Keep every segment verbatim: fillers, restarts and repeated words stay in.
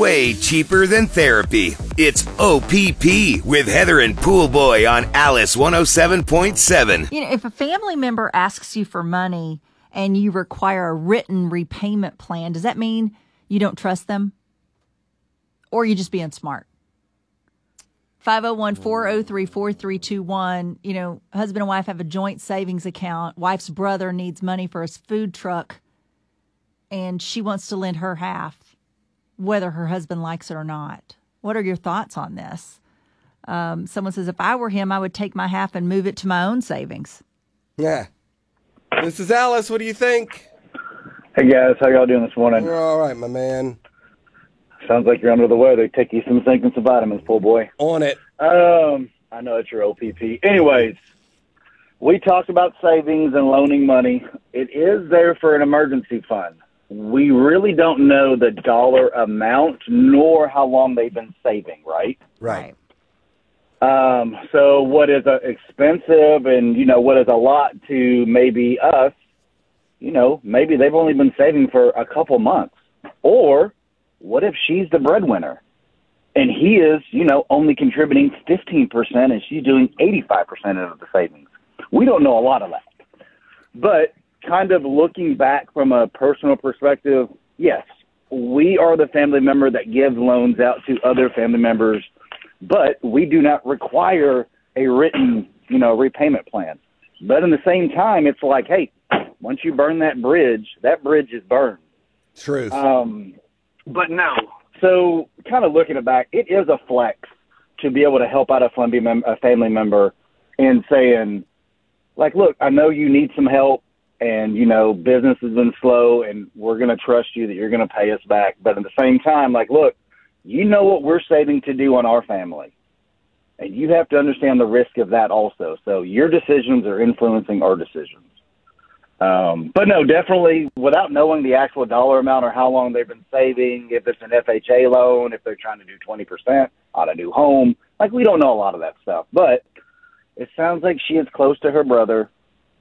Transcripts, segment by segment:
way cheaper than therapy. It's O P P with Heather and Pool Boy on Alice one oh seven point seven. You know, if a family member asks you for money and you require a written repayment plan, does that mean you don't trust them? Or are you just being smart? five oh one, four oh three, four three two one. You know, husband and wife have a joint savings account. Wife's brother needs money for his food truck, and she wants to lend her half, whether her husband likes it or not. What are your thoughts on this? Um, someone says, if I were him, I would take my half and move it to my own savings. Yeah. This is Alice. What do you think? Hey, guys. How y'all doing this morning? We're all right, my man. Sounds like you're under the weather. Take you some zinc and some vitamins, poor boy. On it. Um, I know it's your O P P. Anyways, we talked about savings and loaning money. It is there for an emergency fund. We really don't know the dollar amount nor how long they've been saving, right? Right. Um, so what is uh, expensive and, you know, what is a lot to maybe us, you know, maybe they've only been saving for a couple months. Or what if she's the breadwinner and he is, you know, only contributing fifteen percent and she's doing eighty-five percent of the savings? We don't know a lot of that. But kind of looking back from a personal perspective, yes, we are the family member that gives loans out to other family members, but we do not require a written, you know, repayment plan. But in the same time, it's like, hey, once you burn that bridge, that bridge is burned. Truth. Um, but no. So kind of looking it back, it is a flex to be able to help out a family, mem- a family member and saying, like, look, I know you need some help and, you know, business has been slow and we're going to trust you that you're going to pay us back. But at the same time, like, look, you know what we're saving to do on our family. And you have to understand the risk of that also. So your decisions are influencing our decisions. Um, but no, definitely without knowing the actual dollar amount or how long they've been saving, if it's an F H A loan, if they're trying to do twenty percent on a new home, like we don't know a lot of that stuff. But it sounds like she is close to her brother.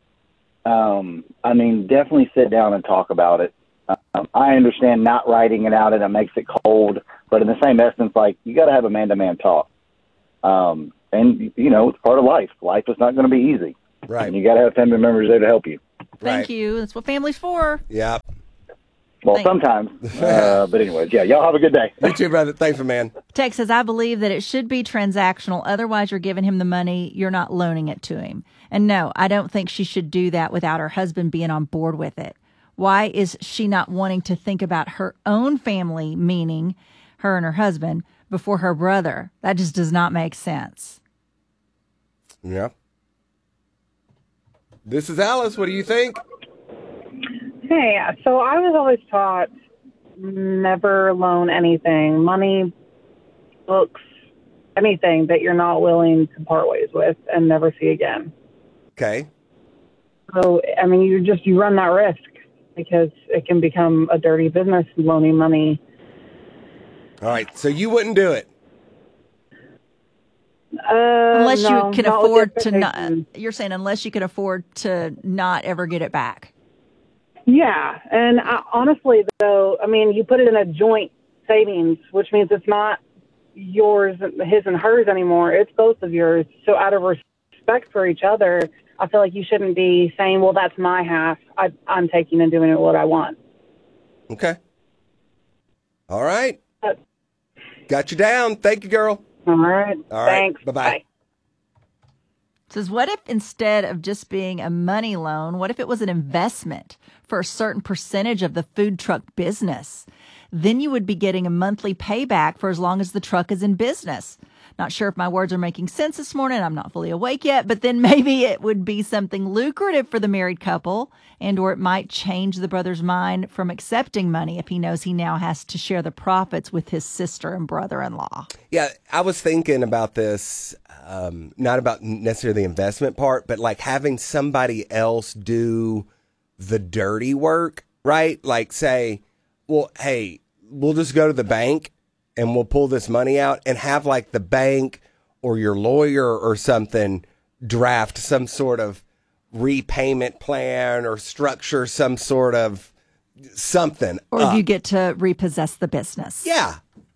Um, I mean, definitely sit down and talk about it. Um, I understand not writing it out and it makes it cold, but in the same essence, like you got to have a man-to-man talk. Um, and, you know, it's part of life. Life is not going to be easy. Right. And you got to have family members there to help you. Thank Right. you. That's what family's for. Yep. Well, Thank- sometimes. uh, but anyways, yeah, y'all have a good day. You too, brother. Thanks, my man. Tex says, I believe that it should be transactional. Otherwise, you're giving him the money. You're not loaning it to him. And no, I don't think she should do that without her husband being on board with it. Why is she not wanting to think about her own family, meaning her and her husband, before her brother? That just does not make sense. Yep. This is Alice. What do you think? Hey, so I was always taught never loan anything, money, books, anything that you're not willing to part ways with and never see again. Okay. So, I mean, you just, you run that risk because it can become a dirty business loaning money. All right. So you wouldn't do it? Uh, Unless no, you can not with afford the to not, expectation. you're saying unless you can afford to not ever get it back. Yeah, and I, honestly, though, I mean, you put it in a joint savings, which means it's not yours, his and hers anymore. It's both of yours. So out of respect for each other, I feel like you shouldn't be saying, well, that's my half. I, I'm taking and doing it what I want. Okay. All right. Uh, Got you down. Thank you, girl. All right. All right. Thanks. Bye-bye. Bye. Says, what if instead of just being a money loan, what if it was an investment for a certain percentage of the food truck business? Then you would be getting a monthly payback for as long as the truck is in business. Not sure if my words are making sense this morning. I'm not fully awake yet, but then maybe it would be something lucrative for the married couple, and or it might change the brother's mind from accepting money if he knows he now has to share the profits with his sister and brother-in-law. Yeah, I was thinking about this, um, not about necessarily the investment part, but like having somebody else do the dirty work, right? Like say, well, hey, we'll just go to the bank and we'll pull this money out and have like the bank or your lawyer or something draft some sort of repayment plan or structure some sort of something. Or up. you get to repossess the business. Yeah.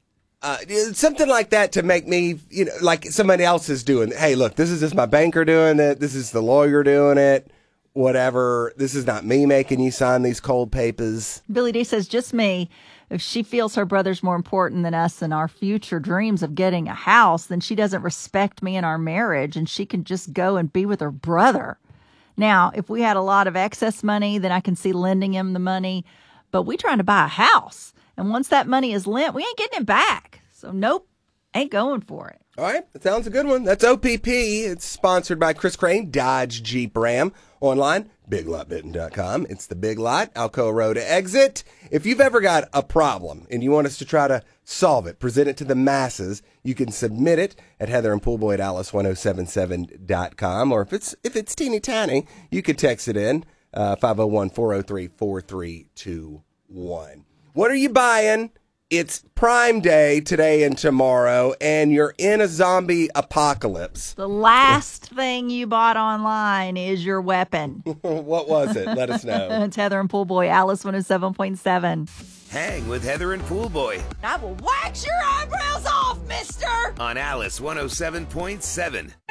Uh, something like that to make me, you know, like somebody else is doing. Hey, look, this is just my banker doing it. This is the lawyer doing it. Whatever. This is not me making you sign these cold papers. Billy D says, just me. If she feels her brother's more important than us and our future dreams of getting a house, then she doesn't respect me and our marriage, and she can just go and be with her brother. Now, if we had a lot of excess money, then I can see lending him the money. But we trying to buy a house. And once that money is lent, we ain't getting it back. So nope, ain't going for it. All right, that sounds a good one. That's O P P. It's sponsored by Chris Crane, Dodge Jeep Ram. Online, big lot bitten dot com. It's the Big Lot, Alcoa Road exit. If you've ever got a problem and you want us to try to solve it, present it to the masses, you can submit it at Heather and Poolboy at Alice ten seventy-seven dot com. Or if it's if it's teeny tiny, you could text it in, uh, five oh one, four oh three, four three two one. What are you buying? It's Prime Day today and tomorrow, and you're in a zombie apocalypse. The last thing you bought online is your weapon. What was it? Let us know. It's Heather and Poolboy, Alice one oh seven point seven. Hang with Heather and Poolboy I will wax your eyebrows off, mister! on Alice one oh seven point seven.